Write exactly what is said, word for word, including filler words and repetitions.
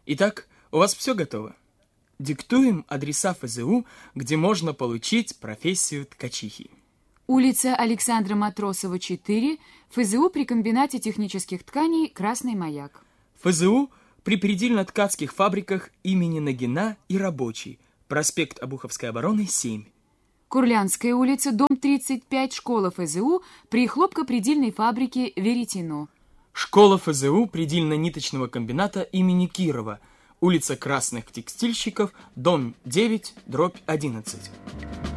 Итак, у вас все готово? Диктуем адреса ФЗУ, где можно получить профессию ткачихи. Улица Александра Матросова, четыре, ФЗУ при комбинате технических тканей «Красный маяк». ФЗУ при предельно-ткацких фабриках имени Нагина и Рабочий, проспект Обуховской обороны, семь. Курлянская улица, дом тридцать пять, школа ФЗУ при хлопкопредельной фабрике «Веретено». Школа ФЗУ предельно-ниточного комбината имени Кирова, улица Красных текстильщиков, дом девять, дробь одиннадцать.